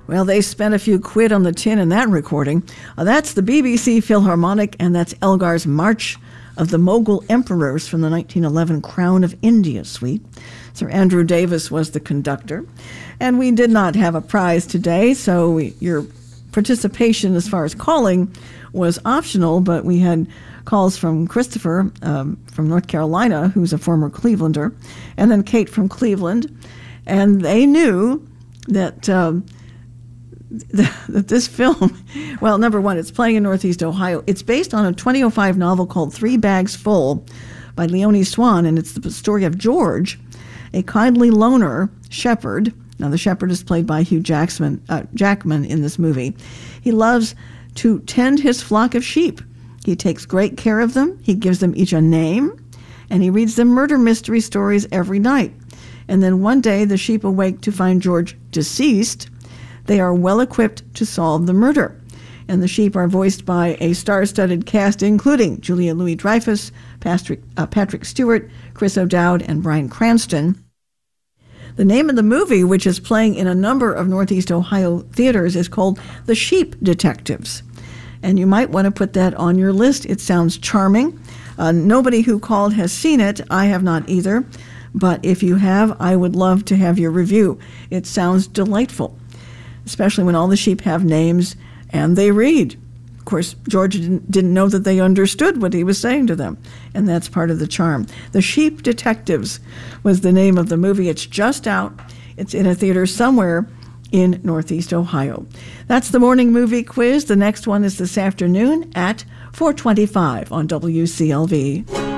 Well, they spent a few quid on the tin in that recording. That's the BBC Philharmonic, and that's Elgar's March of the Mughal Emperors from the 1911 Crown of India suite. Sir Andrew Davis was the conductor. And we did not have a prize today, so your participation as far as calling was optional, but we had calls from Christopher from North Carolina, who's a former Clevelander, and then Kate from Cleveland. And they knew that that this film, well, number one, it's playing in Northeast Ohio. It's based on a 2005 novel called 3 Bags Full by Leonie Swan, and it's the story of George, a kindly loner shepherd. Now, the shepherd is played by Hugh Jackman in this movie. He loves to tend his flock of sheep. He takes great care of them. He gives them each a name, and he reads them murder mystery stories every night. And then one day, the sheep awake to find George deceased. They are well equipped to solve the murder. And the sheep are voiced by a star-studded cast, including Julia Louis-Dreyfus, Patrick Stewart, Chris O'Dowd, and Bryan Cranston. The name of the movie, which is playing in a number of Northeast Ohio theaters, is called The Sheep Detectives. And you might want to put that on your list. It sounds charming. Nobody who called has seen it. I have not either. But if you have, I would love to have your review. It sounds delightful, especially when all the sheep have names and they read. Of course, George didn't know that they understood what he was saying to them, and that's part of the charm. The Sheep Detectives was the name of the movie. It's just out. It's in a theater somewhere in Northeast Ohio. That's the morning movie quiz. The next one is this afternoon at 4:25 on WCLV.